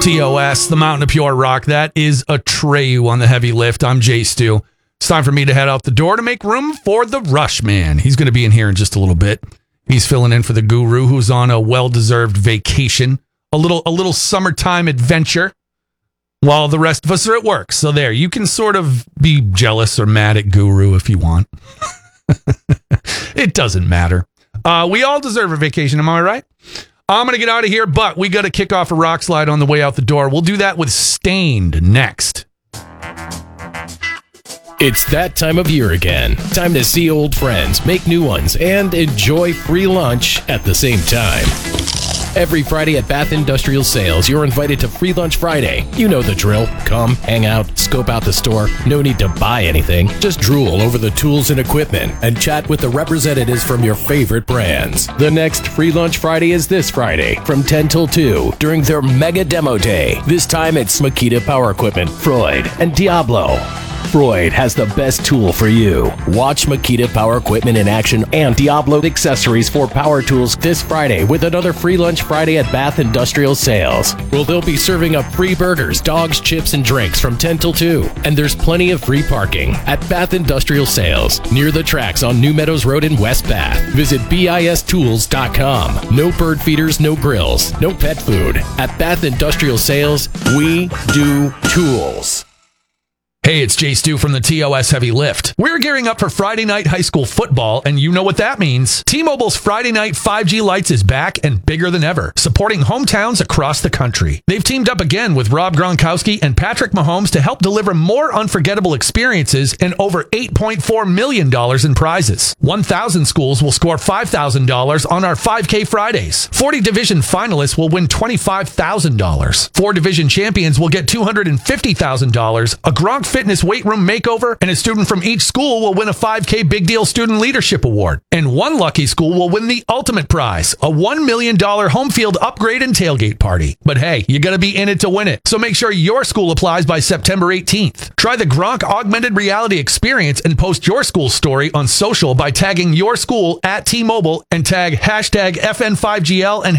TOS, the Mountain of Pure Rock. That is Atreyu on the heavy lift. I'm Jay Stu. It's time for me to head out the door to make room for the Rush Man. He's going to be in here in just a little bit. He's filling in for the Guru, who's on a well-deserved vacation, a little summertime adventure, while the rest of us are at work. So there, you can sort of be jealous or mad at Guru if you want. It doesn't matter. We all deserve a vacation, am I right? I'm going to get out of here, but we got to kick off a rock slide on the way out the door. We'll do that with Stained next. It's that time of year again. Time to see old friends, make new ones, and enjoy free lunch at the same time. Every Friday at Bath Industrial Sales, you're invited to Free Lunch Friday. You know the drill. Come, hang out, scope out the store. No need to buy anything. Just drool over the tools and equipment and chat with the representatives from your favorite brands. The next Free Lunch Friday is this Friday from 10 till 2 during their Mega Demo Day. This time it's Makita Power Equipment, Freud, and Diablo. Freud has the best tool for you. Watch Makita Power Equipment in action and Diablo accessories for power tools this Friday with another Free Lunch Friday at Bath Industrial Sales. Well, they'll be serving up free burgers, dogs, chips, and drinks from 10 till 2. And there's plenty of free parking at Bath Industrial Sales near the tracks on New Meadows Road in West Bath. Visit BIStools.com. No bird feeders, no grills, no pet food. At Bath Industrial Sales, we do tools. Hey, it's Jay Stu from the TOS Heavy Lift. We're gearing up for Friday night high school football, and you know what that means. T-Mobile's Friday night 5G Lights is back and bigger than ever, supporting hometowns across the country. They've teamed up again with Rob Gronkowski and Patrick Mahomes to help deliver more unforgettable experiences and over $8.4 million in prizes. 1,000 schools will score $5,000 on our 5K Fridays. 40 division finalists will win $25,000. 4 division champions will get $250,000. A Gronk Fitness weight room makeover, and a student from each school will win a 5K Big Deal Student Leadership Award. And one lucky school will win the ultimate prize, a $1 million home field upgrade and tailgate party. But hey, you gotta be in it to win it. So make sure your school applies by September 18th. Try the Gronk Augmented Reality Experience and post your school story on social by tagging your school at T-Mobile and tag hashtag FN5GL and